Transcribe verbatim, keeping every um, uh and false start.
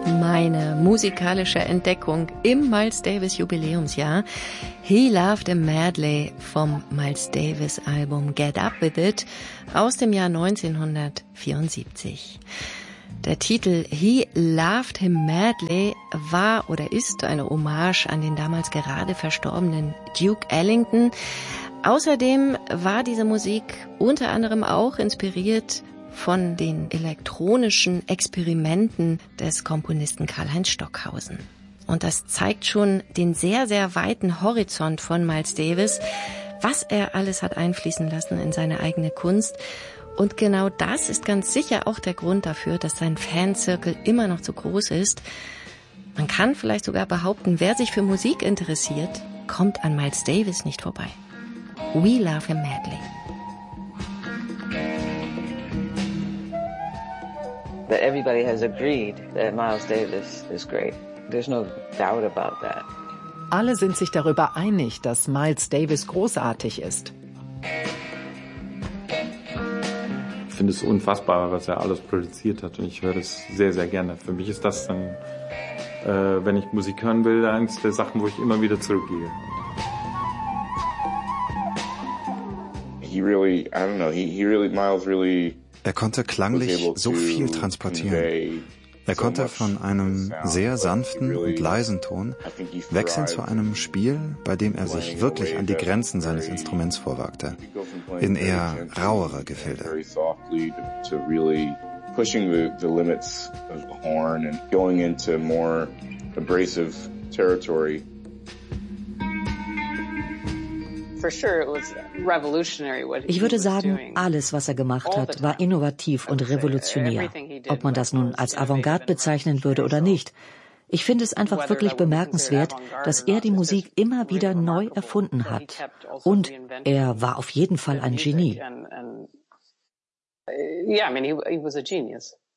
Meine musikalische Entdeckung im Miles Davis Jubiläumsjahr. He Loved Him Madly vom Miles Davis Album Get Up With It aus dem Jahr neunzehnhundertvierundsiebzig. Der Titel He Loved Him Madly war oder ist eine Hommage an den damals gerade verstorbenen Duke Ellington. Außerdem war diese Musik unter anderem auch inspiriert von den elektronischen Experimenten des Komponisten Karlheinz Stockhausen. Und das zeigt schon den sehr, sehr weiten Horizont von Miles Davis, was er alles hat einfließen lassen in seine eigene Kunst. Und genau das ist ganz sicher auch der Grund dafür, dass sein Fanzirkel immer noch so groß ist. Man kann vielleicht sogar behaupten, wer sich für Musik interessiert, kommt an Miles Davis nicht vorbei. We Love Him Madly. That everybody has agreed that Miles Davis is great. There's no doubt about that. Alle sind sich darüber einig, dass Miles Davis großartig ist. Ich finde es unfassbar, was er alles produziert hat, und ich höre das sehr, sehr gerne. Für mich ist das dann, äh, wenn ich Musik hören will, eines der Sachen, wo ich immer wieder zurückgehe. He really, I don't know, he, he really, Miles really... Er konnte klanglich so viel transportieren. Er konnte von einem sehr sanften und leisen Ton wechseln zu einem Spiel, bei dem er sich wirklich an die Grenzen seines Instruments vorwagte, in eher rauere Gefilde. Pushing the, the limits of the horn and going into more abrasive territory. Ich würde sagen, alles, was er gemacht hat, war innovativ und revolutionär. Ob man das nun als Avantgarde bezeichnen würde oder nicht. Ich finde es einfach wirklich bemerkenswert, dass er die Musik immer wieder neu erfunden hat. Und er war auf jeden Fall ein Genie. Yeah, I mean, he, he was a genius.